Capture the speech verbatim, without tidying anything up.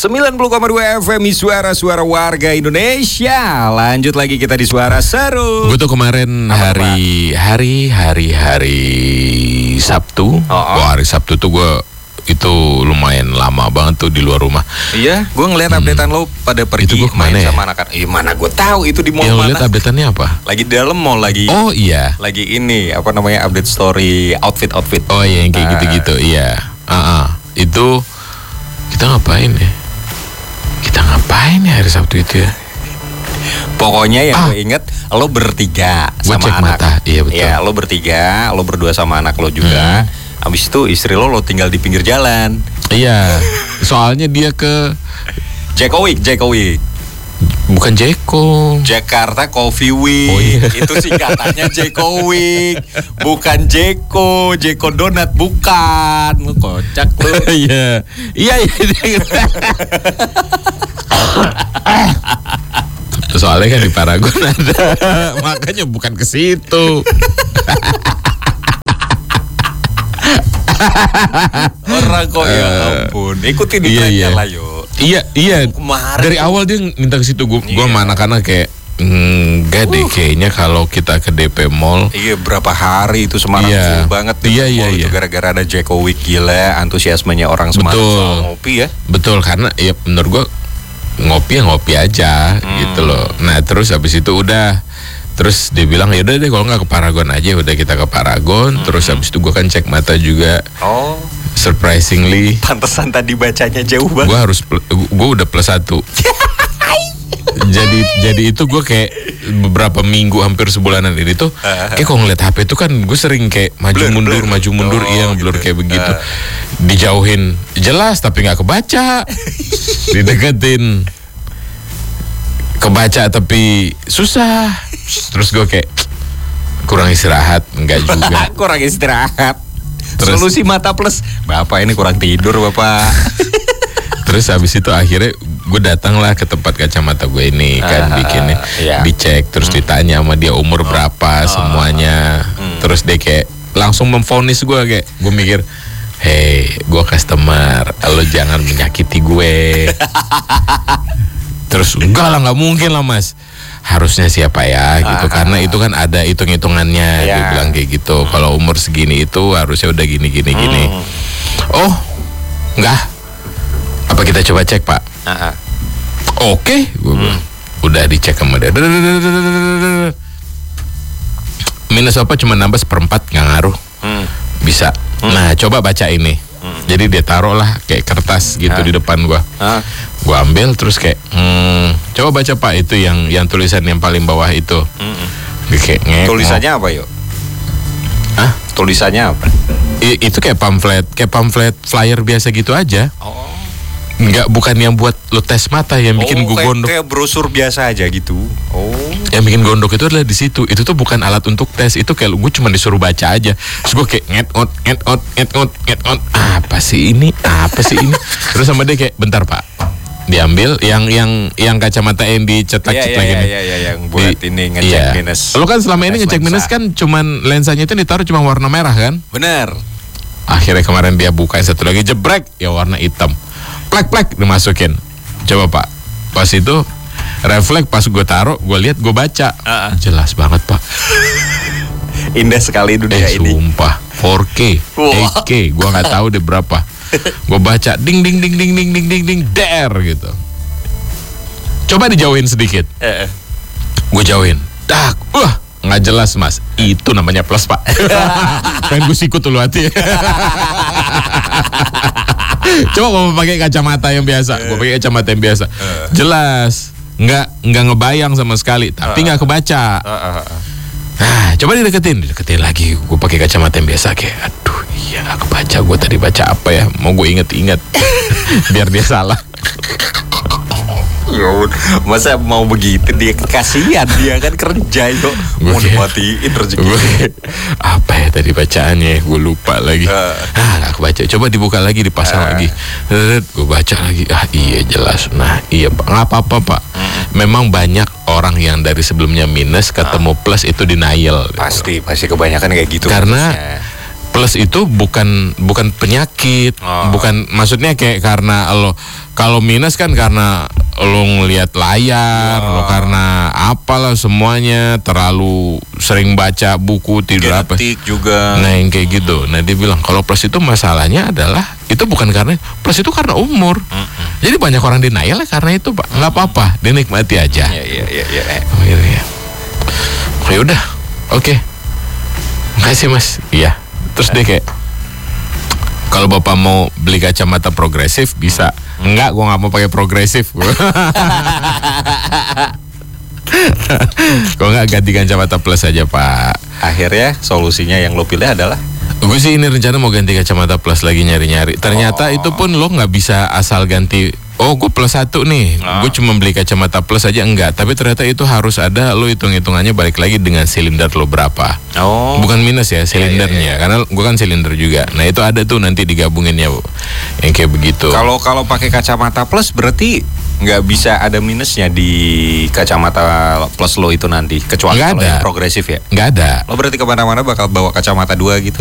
sembilan puluh koma dua F M Suara-suara warga Indonesia. Lanjut lagi kita di Suara Seru. Gue tuh kemarin Apa, hari hari hari hari Sabtu. Oh, oh. Wah, hari Sabtu tuh gue itu lumayan lama banget tuh di luar rumah. Iya, gue ngeliat Hmm. updatean lo pada pergi Itu gua main kemana ya? sama anak-anak. Iya mana gue tahu itu di mall Yang mana. lihat updateannya apa? Lagi di dalam mall lagi. Oh iya. Lagi ini apa namanya update story outfit outfit. Oh iya yang kayak Nah. gitu-gitu. Iya. Ah, ah. Itu kita ngapain ya? Kita ngapain ya hari Sabtu itu ya? Pokoknya yang Ah. gue inget lo bertiga Gua sama cek anak. mata, iya betul. Iya, lo bertiga, lo berdua sama anak lo juga. Hmm. Abis itu istri lo lo tinggal di pinggir jalan. Iya. Soalnya dia ke Jekowik, Jekowik. bukan Jeko. Jakarta Coffee Week. Oh, iya. Itu singkatannya Jekowik. Bukan Jeko, Jeko Donat bukan. Lu kocak lu. Iya. Iya iya. Soalnya kan di Paragon ada, makanya bukan ke situ. Orang kok ya ampun. Ikutin di Iya, trennya iya. lah yuk. Iya iya. Kemarin Dari awal dia minta ke situ. Gue Iya. gue sama anak-anak kayak enggak deh kayaknya kalau kita ke D P Mall. Iya berapa hari itu Semarang Iya. full banget di Iya, mall iya, itu iya. gara-gara ada Jekowik gila antusiasmenya orang Semarang Betul. soal ngopi ya. Betul, karena ya menurut gue ngopi ya ngopi aja Hmm. gitu loh. Nah terus habis itu udah, terus dia bilang ya udah deh kalau nggak ke Paragon aja. Udah kita ke Paragon. Terus habis itu gue kan cek mata juga. Oh, Surprisingly pantesan tadi bacanya jauh banget. gue harus gue udah plus satu. jadi jadi itu gue kayak beberapa minggu hampir sebulanan ini tuh kayak kalau ngeliat H P itu kan gue sering kayak maju Blur, mundur blur. maju mundur Oh, iya blur gitu. kayak begitu. Ah. Dijauhin jelas tapi nggak kebaca. Dideketin kebaca tapi susah. Terus gue kayak kurang istirahat enggak juga. Kurang istirahat. Terus- Solusi mata plus. Bapak ini kurang tidur bapak. Terus habis itu akhirnya gue datang lah ke tempat kacamata gue ini kan Ah, bikinnya iya. dicek terus ditanya sama dia umur berapa semuanya. Terus dia kayak langsung memvonis gue kayak gue mikir, hey gue customer, lo jangan menyakiti gue. Terus enggak lah nggak mungkin lah mas, harusnya siapa ya gitu Ah. karena itu kan ada hitung-hitungannya. Dia Iya. bilang kayak gitu. Kalau umur segini itu harusnya udah gini gini gini. Oh enggak, apa kita coba cek pak? Ah, ah. Oke, gue bilang. Udah dicek sama dia. Minus apa cuma nambah seperempat nggak ngaruh, Hmm. bisa. Nah coba baca ini. Jadi dia taruh lah kayak kertas gitu Ah. di depan gua. Ah. Gua ambil terus kayak, hmm, coba baca pak itu yang yang tulisan yang paling bawah itu. Mm-mm. Dia kayak ngek. Tulisannya apa yuk? Hah? Tulisannya apa? I- itu kayak pamflet, kayak pamflet flyer biasa gitu aja. Oh. Nggak, bukan yang buat lo tes mata yang bikin oh, gua kayak, gondok. kayak brosur biasa aja gitu. Oh. Yang bikin gondok itu adalah di situ. Itu tuh bukan alat untuk tes. Itu kayak gue cuma disuruh baca aja. Terus gue kayak nget out, nget out, nget out, nget out. Apa sih ini? Apa sih ini? Terus sama dia kayak, bentar pak. Diambil yang yang yang kacamata yang dicetak Iya cetak iya ini. iya iya yang buat Di- ini ngecek iya. minus. Lo kan selama ini Tes ngecek minus lensa. kan cuman lensanya itu ditaruh cuma warna merah kan? Bener. Akhirnya kemarin dia buka yang satu lagi jebrek ya warna hitam. Plek plek dimasukin. Coba pak. Pas itu refleks pas gue taruh, gue lihat, gue baca. Ah, ah. Jelas banget pak. Indah sekali dunia Eh ini. sumpah four K, Wah. eight K, gua nggak tahu deh berapa. Gua baca ding ding ding ding ding ding ding ding der gitu. Coba dijauhin sedikit. Eh, eh. Gue jauhin. Dak, wah nggak jelas mas. Itu namanya plus pak. Pengen gue sikut dulu hati. Coba kalau pakai kacamata yang biasa, gue pakai kacamata yang biasa. Jelas, nggak nggak ngebayang sama sekali, tapi nggak kebaca. Ah, ah, ah. Nah, coba dideketin, dideketin lagi. Gue pakai kacamata yang biasa kayak, aduh, iya nggak kebaca. Gue tadi baca apa ya? Mau gue inget-inget, biar dia salah. Ya udah, masa mau begitu dia kasihan dia kan kerja yuk. Mau Oke. dimatiin rezeki. Gue apa ya tadi bacaannya? Gue lupa lagi. Ah. Ah, nggak kebaca. Coba dibuka lagi, dipasang Ah. lagi. Gue baca lagi. Ah, iya jelas. Nah, iya pak. Nggak apa-apa pak. Memang banyak orang yang dari sebelumnya minus ketemu plus itu denial. Pasti, pasti kebanyakan kayak gitu. Karena harusnya. plus itu bukan bukan penyakit, Oh. bukan maksudnya kayak karena lo kalau minus kan karena lo ngelihat layar, Oh. lo karena apalah semuanya terlalu sering baca buku tidur apa. Genetik juga. Nah yang kayak gitu. Nah dia bilang kalau plus itu masalahnya adalah itu bukan karena plus itu karena umur. Mm-mm. Jadi banyak orang denial ya karena itu pak. Nggak apa-apa, dinikmati aja. Iya iya iya iya. Oh, iya, iya. Ya udah, oke. Makasih mas. Iya. Terus dia kayak, kalau bapak mau beli kacamata progresif bisa. Enggak, gua nggak mau pakai progresif. Kok nggak ganti kacamata plus aja pak? Akhirnya solusinya yang lo pilih adalah Gue sih ini rencana mau ganti kacamata plus lagi nyari-nyari. Ternyata Oh. itu pun lo nggak bisa asal ganti. Oh, gue plus satu nih. Ah. Gue cuma beli kacamata plus aja enggak. Tapi ternyata itu harus ada lo hitung-hitungannya balik lagi dengan silinder lo berapa. oh Bukan minus ya silindernya, iya, karena gue kan silinder juga. Nah itu ada tuh nanti digabungin ya, Bu. Yang kayak begitu. kalau kalau pakai kacamata plus berarti nggak bisa ada minusnya di kacamata plus lo itu nanti kecuali Nggak kalau ada. yang progresif ya. Nggak ada. Lo berarti kemana-mana bakal bawa kacamata dua gitu.